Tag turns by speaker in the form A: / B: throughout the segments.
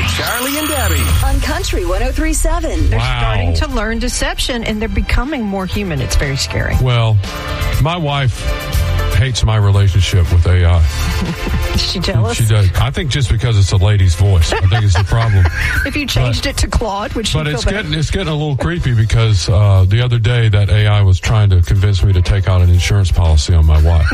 A: with Charlie and Debbie
B: on Country 103.7.
C: They're starting to learn deception, and they're becoming more human. It's very scary.
D: Well, my wife hates my relationship with AI.
C: Is she jealous?
D: She does. I think just because it's a lady's voice. I think it's the problem.
C: If you changed it to Claude, would she feel better?
D: But it's getting a little creepy because the other day that AI was trying to convince me to take out an insurance policy on my wife.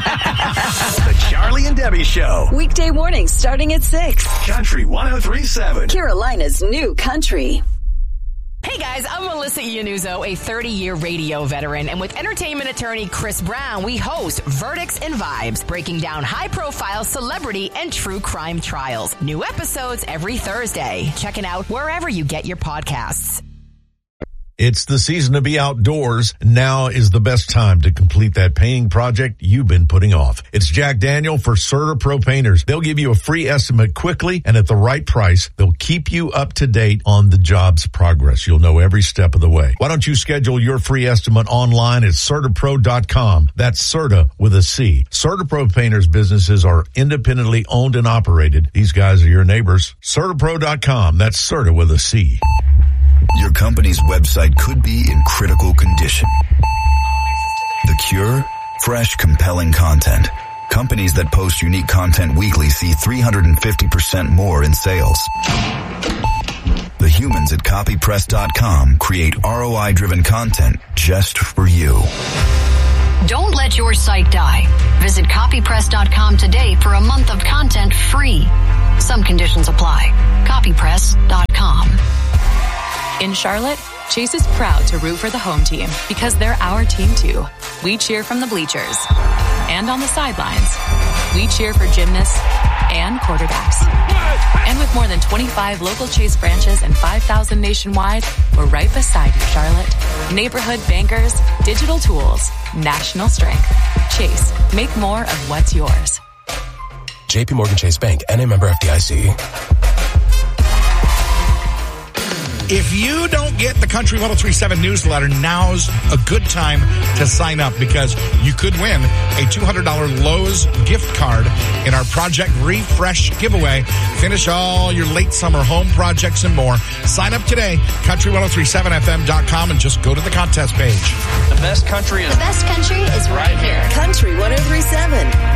A: The Charlie and Debbie Show.
B: Weekday mornings starting at 6.
A: Country 103.7.
B: Carolina's new country.
E: Hey guys, I'm Melissa Iannuzzo, a 30-year radio veteran, and with entertainment attorney Chris Brown, we host Verdicts and Vibes, breaking down high-profile celebrity and true crime trials. New episodes every Thursday. Check it out wherever you get your podcasts.
F: It's the season to be outdoors. Now is the best time to complete that painting project you've been putting off. It's Jack Daniel for CertaPro Painters. They'll give you a free estimate quickly and at the right price. They'll keep you up to date on the job's progress. You'll know every step of the way. Why don't you schedule your free estimate online at CertaPro.com. That's Certa with a C. CertaPro Painters businesses are independently owned and operated. These guys are your neighbors. CertaPro.com. That's Certa with a C.
G: Your company's website could be in critical condition. The cure? Fresh, compelling content. Companies that post unique content weekly see 350% more in sales. The humans at copypress.com create ROI-driven content just for you.
H: Don't let your site die. Visit copypress.com today for a month of content free. Some conditions apply. Copypress.com.
I: In Charlotte, Chase is proud to root for the home team because they're our team too. We cheer from the bleachers and on the sidelines. We cheer for gymnasts and quarterbacks. And with more than 25 local Chase branches and 5,000 nationwide, we're right beside you, Charlotte. Neighborhood bankers, digital tools, national strength. Chase, make more of what's yours.
J: JP Morgan Chase Bank, N.A. member FDIC.
K: If you don't get the Country 103.7 newsletter, now's a good time to sign up because you could win a $200 Lowe's gift card in our Project Refresh giveaway. Finish all your late summer home projects and more. Sign up today, country1037fm.com, and just go to the contest page.
L: The best country is right here.
B: Country 103.7.